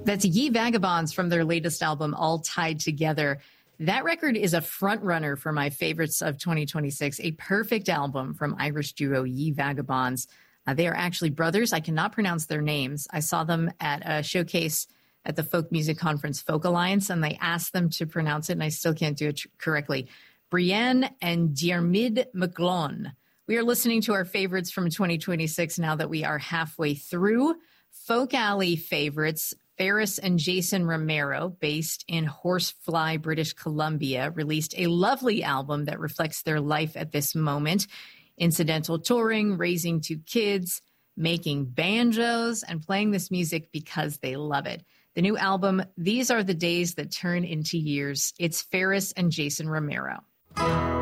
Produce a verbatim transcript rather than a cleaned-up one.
That's Ye Vagabonds from their latest album, All Tied Together. That record is a front runner for my favorites of twenty twenty-six, a perfect album from Irish duo Ye Vagabonds. Uh, they are actually brothers. I cannot pronounce their names. I saw them at a showcase at the folk music conference Folk Alliance, and they asked them to pronounce it, and I still can't do it tr- correctly. Brienne and Diarmid McGlone. We are listening to our favorites from twenty twenty-six now that we are halfway through. Folk Alley favorites, Ferris and Jason Romero, based in Horsefly, British Columbia, released a lovely album that reflects their life at this moment. Incidental touring, raising two kids, making banjos, and playing this music because they love it. The new album, These Are the Days That Turn into Years. It's Ferris and Jason Romero.